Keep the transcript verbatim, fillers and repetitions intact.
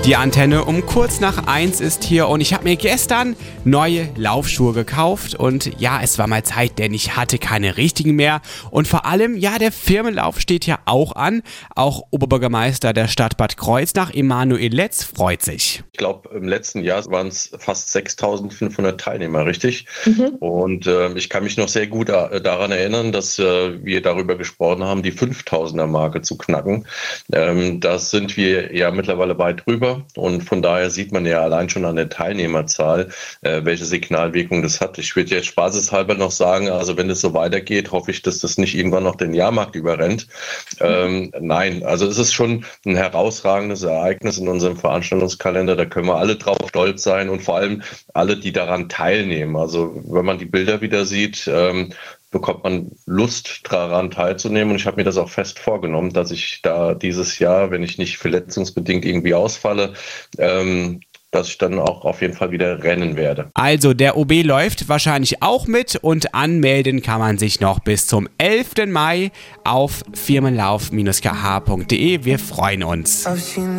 Die Antenne um kurz nach eins ist hier und ich habe mir gestern neue Laufschuhe gekauft und ja, es war mal Zeit, denn ich hatte keine richtigen mehr und vor allem, ja, der Firmenlauf steht ja auch an. Auch Oberbürgermeister der Stadt Bad Kreuznach, Emanuel Letz, freut sich. Ich glaube, im letzten Jahr waren es fast sechstausendfünfhundert Teilnehmer, richtig? Mhm. Und äh, ich kann mich noch sehr gut a- daran erinnern, dass äh, wir darüber gesprochen haben, die fünftausender-Marke zu knacken. Ähm, das sind wir ja mittlerweile weit drüber. Und von daher sieht man ja allein schon an der Teilnehmerzahl, äh, welche Signalwirkung das hat. Ich würde jetzt spaßeshalber noch sagen, also wenn es so weitergeht, hoffe ich, dass das nicht irgendwann noch den Jahrmarkt überrennt. Ähm, nein, also es ist schon ein herausragendes Ereignis in unserem Veranstaltungskalender. Da können wir alle drauf stolz sein und vor allem alle, die daran teilnehmen. Also wenn man die Bilder wieder sieht, ähm, bekommt man Lust daran teilzunehmen und ich habe mir das auch fest vorgenommen, dass ich da dieses Jahr, wenn ich nicht verletzungsbedingt irgendwie ausfalle, ähm, dass ich dann auch auf jeden Fall wieder rennen werde. Also der O B läuft wahrscheinlich auch mit und anmelden kann man sich noch bis zum elften Mai auf firmenlauf Bindestrich k h punkt d e. Wir freuen uns.